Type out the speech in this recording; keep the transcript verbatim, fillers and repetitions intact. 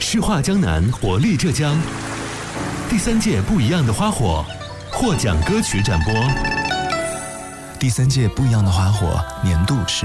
诗画江南，活力浙江。第三届不一样的花火获奖歌曲展播。 第三届不一样的花火年度持